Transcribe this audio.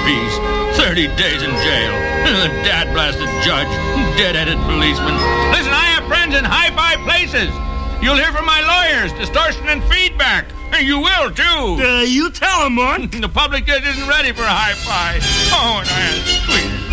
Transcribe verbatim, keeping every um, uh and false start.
peace. Thirty days in jail. The dad-blasted judge. Dead-headed policeman. Listen, I have friends in high-fi places. You'll hear from my lawyers, distortion and feedback. You will, too. Uh, you tell him, man. The public just isn't ready for a high-fi. Oh, and I am sweet.